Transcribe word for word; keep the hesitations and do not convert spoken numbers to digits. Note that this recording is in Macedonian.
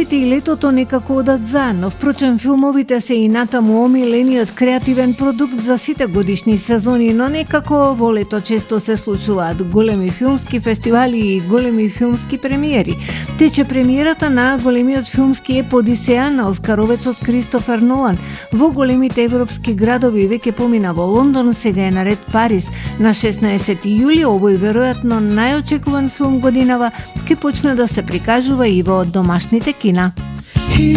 Оскарите и летото некако одат заедно. Впрочем, филмовите се и натаму омилениот креативен продукт за сите годишни сезони, но некако во лето често се случуваат големи филмски фестивали и големи филмски премиери. Тече премиерата на големиот филмски еп Одисеја на оскаровецот Кристофер Нолан. Во големите европски градови веќе помина во Лондон, сега е наред Париз. На шеснаесети јули овој веројатно најочекуван филм годинава ќе почне да се прикажува и во домашните кина.